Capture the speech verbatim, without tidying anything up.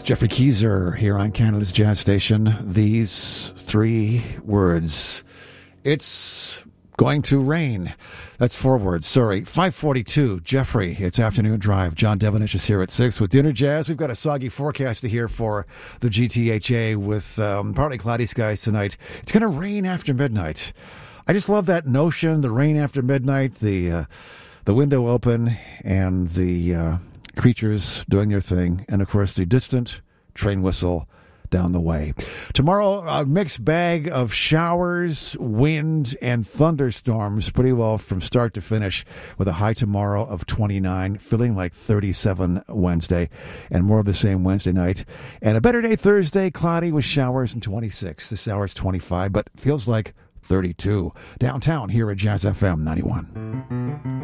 Jeffrey Keezer here on Canada's Jazz Station. These three words. It's going to rain. That's four words, sorry. five forty-two, Jeffrey, it's Afternoon Drive. John Devonish is here at six with Dinner Jazz. We've got a soggy forecast to hear for the G T H A with um, partly cloudy skies tonight. It's going to rain after midnight. I just love that notion, the rain after midnight, the, uh, the window open, and the... Uh, creatures doing their thing, and of course the distant train whistle down the way. Tomorrow, a mixed bag of showers, wind, and thunderstorms pretty well from start to finish, with a high tomorrow of twenty-nine, feeling like thirty-seven Wednesday, and more of the same Wednesday night. And a better day Thursday, cloudy with showers, and twenty-six. This hour is twenty-five, but feels like thirty-two. Downtown here at Jazz F M ninety-one.